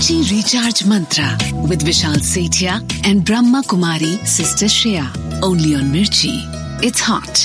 Mirchi Recharge Mantra with Vishal Sethia and Brahma Kumari Sister Shreya. Only on Mirchi. It's hot.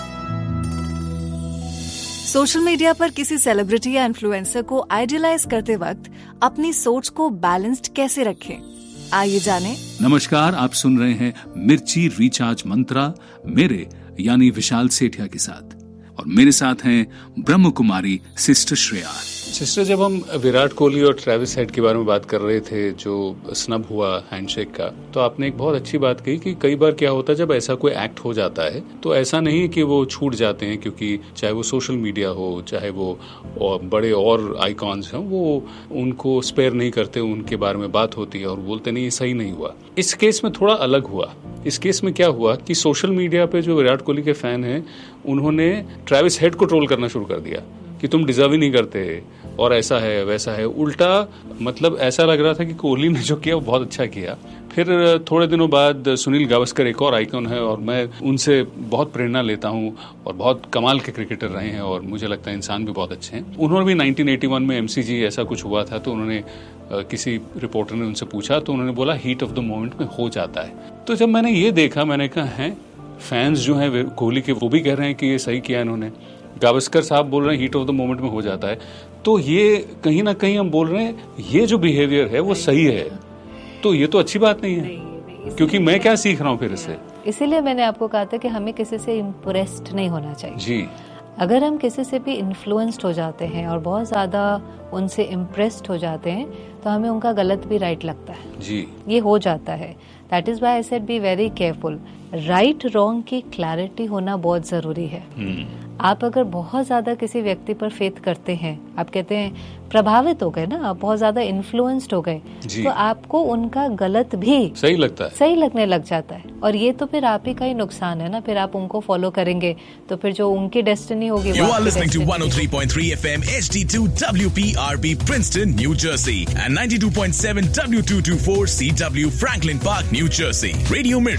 Social media पर किसी celebrity या influencer को idealise करते वक्त अपनी सोच को बैलेंस्ड कैसे रखें, आइए जाने। नमस्कार, आप सुन रहे हैं मिर्ची रिचार्ज मंत्रा मेरे यानी विशाल सेठिया के साथ, और मेरे साथ हैं ब्रह्म कुमारी सिस्टर श्रेया। सिस्टर, जब हम विराट कोहली और ट्रेविस हेड के बारे में बात कर रहे थे जो स्नब हुआ हैंडशेक का, तो आपने एक बहुत अच्छी बात कही कि कई बार क्या होता है जब ऐसा कोई एक्ट हो जाता है तो ऐसा नहीं है कि वो छूट जाते हैं, क्योंकि चाहे वो सोशल मीडिया हो, चाहे वो बड़े और आइकॉन्स हों, वो उनको स्पेयर नहीं करते, उनके बारे में बात होती है और बोलते नहीं ये सही नहीं हुआ। इस केस में थोड़ा अलग हुआ। इस केस में क्या हुआ कि सोशल मीडिया पे जो विराट कोहली के फैन हैं उन्होंने ट्रेविस हेड को ट्रोल करना शुरू कर दिया कि तुम डिजर्व ही नहीं करते और ऐसा है वैसा है। उल्टा मतलब ऐसा लग रहा था कि कोहली ने जो किया वो बहुत अच्छा किया। फिर थोड़े दिनों बाद सुनील गावस्कर एक और आइकॉन है और मैं उनसे बहुत प्रेरणा लेता हूं और बहुत कमाल के क्रिकेटर रहे हैं और मुझे लगता है इंसान भी बहुत अच्छे हैं। उन्होंने भी 1981 में MCG ऐसा कुछ हुआ था तो उन्होंने किसी रिपोर्टर ने उनसे पूछा तो उन्होंने बोला हीट ऑफ द मोमेंट में हो जाता है। तो जब मैंने ये देखा मैंने कहा है फैंस जो हैं कोहली के वो भी कह रहे हैं कि ये सही किया इन्होंने, गावस्कर साहब बोल रहे हैं हीट ऑफ द मोमेंट में हो जाता है, तो ये कहीं ना कहीं हम बोल रहे हैं ये जो बिहेवियर है वो सही है, तो ये तो अच्छी बात नहीं है। क्योंकि मैं क्या सीख रहा हूँ फिर इससे। इसीलिए मैंने आपको कहा था कि हमें किसी से इम्प्रेस्ड नहीं होना चाहिए जी। अगर हम किसी से भी इन्फ्लुएंस्ड हो जाते हैं और बहुत ज्यादा उनसे इम्प्रेस्ड हो जाते हैं तो हमें उनका गलत भी राइट लगता है जी। ये हो जाता है। That is why I said be very careful. Right wrong की क्लैरिटी होना बहुत जरूरी है। आप अगर बहुत ज्यादा किसी व्यक्ति पर फेथ करते हैं, आप कहते हैं प्रभावित हो गए ना, आप बहुत ज्यादा इन्फ्लुएंस्ड हो गए, तो आपको उनका गलत भी सही लगता है, सही लगने लग जाता है, और ये तो फिर आप ही का ही नुकसान है ना। फिर आप उनको फॉलो करेंगे तो फिर जो उनकी डेस्टिनी होगी। You are listening to 103.3 FM HD2 WPRB Princeton, New Jersey and 92.7 W224 CW Franklin Park, New Jersey. Radio Mirchi.